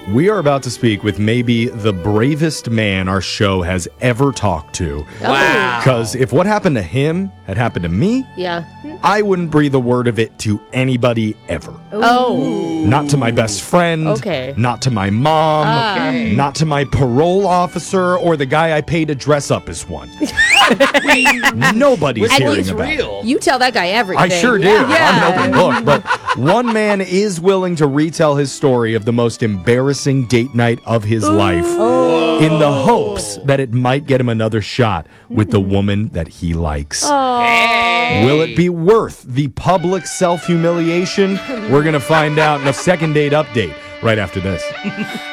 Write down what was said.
We are about to speak with maybe the bravest man our show has ever talked to. Wow. Because if what happened to him had happened to me, Yeah. I wouldn't breathe a word of it to anybody ever. Oh. Not to my best friend. Okay. Not to my mom. Okay. Not to my parole officer or the guy I pay to dress up as one. Nobody's hearing It's about it. real. You tell that guy everything. I sure do. Yeah. I'm an open book. But one man is willing to retell his story of the most embarrassing date night of his life in the hopes that it might get him another shot with the woman that he likes. Hey. Will it be worth the public self-humiliation? We're going to find out in a second date update right after this.